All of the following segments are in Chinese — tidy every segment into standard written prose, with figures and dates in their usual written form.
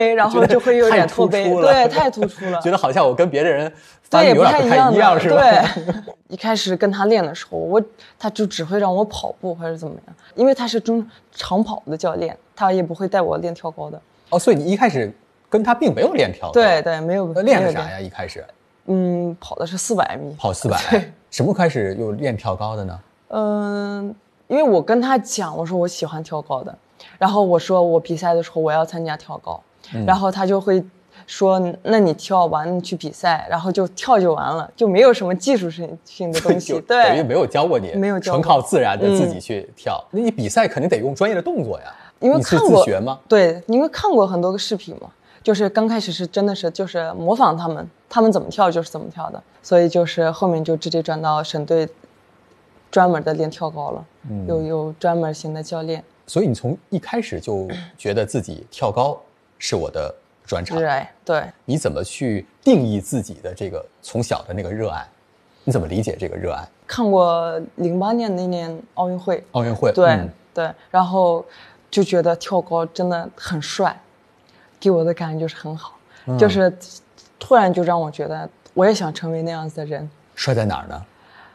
然后就会有点驼背，对，太突出了， 觉得好像我跟别的人发育有点不太一样，是吧？ 对，一开始跟他练的时候，他就只会让我跑步或者怎么样，因为他是长跑的教练，他也不会带我练跳高的。 哦，所以你一开始跟他并没有练跳高？ 对对，没有。 练的啥呀？一开始？ 跑的是400米。 跑400。什么开始又练跳高的呢？ 因为我跟他讲，我说我喜欢跳高的，然后我说我比赛的时候我要参加跳高，然后他就会说那你跳吧，你去比赛，然后就跳就完了，就没有什么技术性的东西。对， 等于没有教过你， 没有教过， 纯靠自然的自己去跳。那你比赛肯定得用专业的动作呀， 因为看过， 你是自学吗？ 对，因为看过很多个视频嘛，就是刚开始是真的是就是模仿他们怎么跳就是怎么跳的，所以就是后面就直接转到省队专门的练跳高了，有专门型的教练。 所以你从一开始就觉得自己跳高是我的专长， 热爱。对， 你怎么去定义自己的这个从小的那个热爱？你怎么理解这个热爱？ 看过08年那年奥运会，对、对，然后就觉得跳高真的很帅，给我的感觉就是很好，就是突然就让我觉得我也想成为那样子的人。 帅在哪儿呢？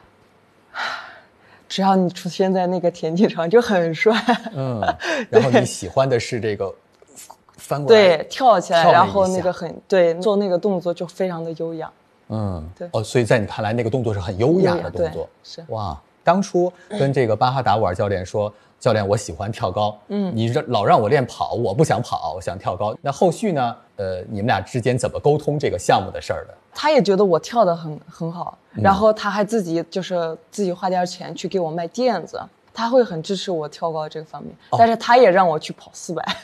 只要你出现在那个田径场就很帅。 然后你喜欢的是这个翻过来， 对，跳起来，然后那个对，做那个动作就非常的优雅。对。 哦，所以在你看来那个动作是很优雅的动作。 是。 哇，当初跟这个巴哈达瓦尔教练说，教练我喜欢跳高，你老让我练跑，我不想跑，我想跳高。那后续呢？你们俩之间怎么沟通这个项目的事儿的？ 他也觉得我跳得很好，然后他还自己花点钱去给我卖垫子，他会很支持我跳高这个方面，但是他也让我去跑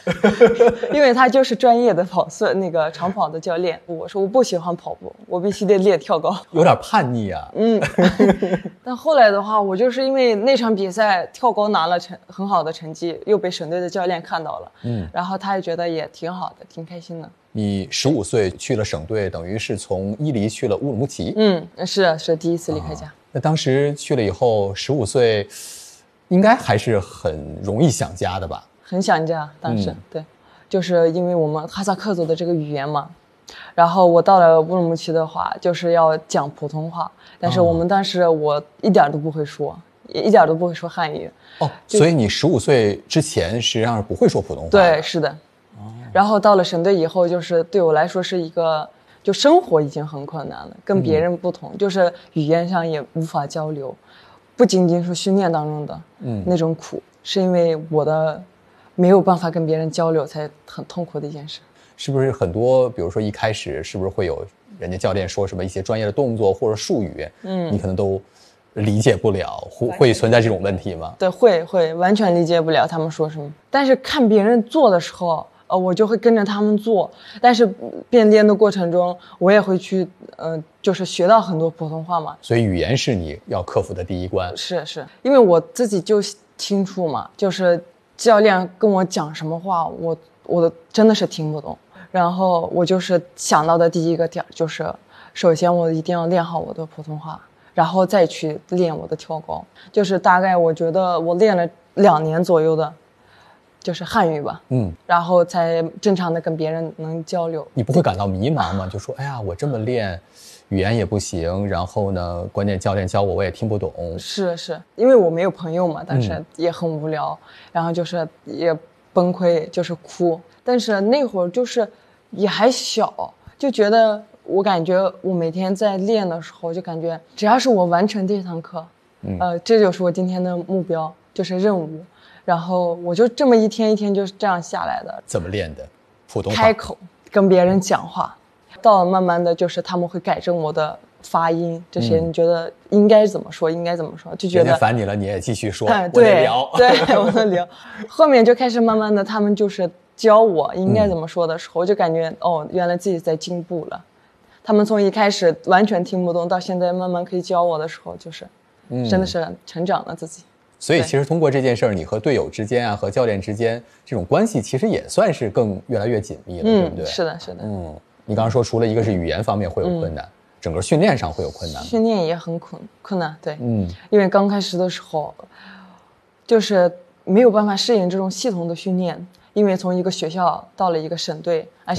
400，因为他就是专业的那个长跑的教练。我说我不喜欢跑步，我必须得练跳高， 有点叛逆啊。 但后来的话，我就是因为那场比赛跳高拿了很好的成绩，又被省队的教练看到了，然后他也觉得也挺好的，挺开心的。 你15岁去了省队，等于是从伊犁去了乌鲁木齐。 是第一次离开家。 那当时去了以后，15岁，应该还是很容易想家的吧？ 很想家，当时对，就是因为我们哈萨克族的这个语言嘛，然后我到了乌鲁木齐的话，就是要讲普通话，但是当时我一点都不会说，一点都不会说汉语。 所以你15岁之前实际上是不会说普通话的。 对，是的。然后到了省队以后，就是对我来说是一个，就生活已经很困难了，跟别人不同，就是语言上也无法交流，不仅仅是训练当中的那种苦，是因为我的没有办法跟别人交流，才很痛苦的一件事。 是不是很多，比如说一开始是不是会有人家教练说什么一些专业的动作或者术语，你可能都理解不了，会存在这种问题吗？ 对，会完全理解不了他们说什么，但是看别人做的时候。我就会跟着他们做，但是变练的过程中，我也会去，就是学到很多普通话嘛。 所以语言是你要克服的第一关。 是，因为我自己就清楚嘛，就是教练跟我讲什么话，我真的是听不懂。然后我就是想到的第一个点就是，首先我一定要练好我的普通话，然后再去练我的跳高。就是大概我觉得我练了2年左右的。就是汉语吧，然后才正常的跟别人能交流。 你不会感到迷茫吗？就说，哎呀，我这么练，语言也不行，然后呢，关键教练教我也听不懂。 是，因为我没有朋友嘛，但是也很无聊，然后就是也崩溃，就是哭。但是那会儿就是也还小，就觉得我感觉我每天在练的时候，就感觉只要是我完成这堂课，这就是我今天的目标，就是任务。然后我就这么一天一天就是这样下来的。 怎么练的？普通话。 开口跟别人讲话，到了慢慢的就是他们会改正我的发音，这些你觉得应该怎么说，就觉得人家烦你了，你也继续说， 对，我能聊。后面就开始慢慢的，他们就是教我应该怎么说的时候，我就感觉原来自己在进步了。他们从一开始完全听不懂，到现在慢慢可以教我的时候，就是真的是成长了自己。 所以其实通过这件事儿，你和队友之间啊，和教练之间这种关系，其实也算是越来越紧密了，对不对？ 是的。 你刚刚说，除了一个是语言方面会有困难，整个训练上会有困难。 训练也很困难，对，因为刚开始的时候，就是没有办法适应这种系统的训练，因为从一个学校到了一个省队，而且